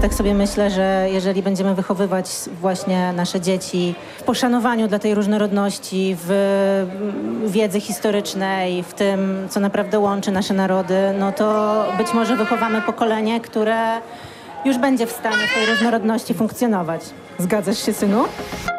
tak sobie myślę, że jeżeli będziemy wychowywać właśnie nasze dzieci w poszanowaniu dla tej różnorodności, w wiedzy historycznej, w tym, co naprawdę łączy nasze narody, no to być może wychowamy pokolenie, które już będzie w stanie w tej różnorodności funkcjonować. Zgadzasz się, synu?